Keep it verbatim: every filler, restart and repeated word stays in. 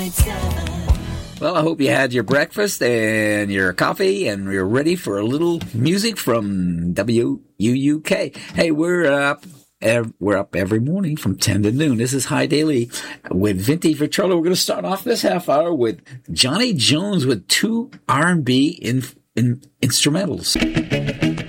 Well, I hope you had your breakfast and your coffee and you're ready for a little music from W U U K. Hey, we're up. We're up every morning from ten to noon. This is High Daily with Vinty Vitrolo. We're going to start off this half hour with Johnny Jones with two R and B in, in instrumentals.